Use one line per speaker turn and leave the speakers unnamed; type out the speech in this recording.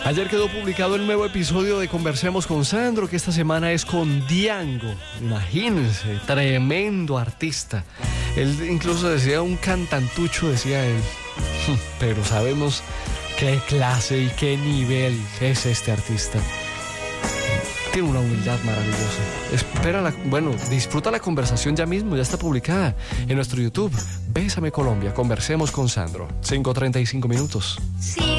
Ayer quedó publicado el nuevo episodio de Conversemos con Sandro, que esta semana es con Diango. Imagínense, tremendo artista. Él incluso decía un cantantucho, decía él. Pero sabemos qué clase y qué nivel es este artista. Tiene una humildad maravillosa. Disfruta la conversación ya mismo, ya está publicada en nuestro YouTube. Bésame Colombia, Conversemos con Sandro. 5:35.
Sí.